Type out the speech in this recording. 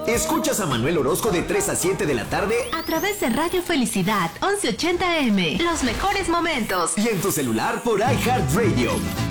Escuchas a Manuel Orozco de 3 a 7 de la tarde a través de Radio Felicidad 1180M. Los mejores momentos. Y en tu celular por iHeartRadio.